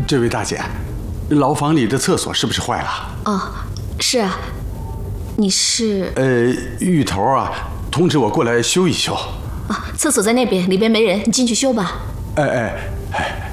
这位大姐，牢房里的厕所是不是坏了？ 哦，是啊。你是？ 芋头啊，通知我过来修一修。 啊，厕所在那边，里边没人，你进去修吧。 哎。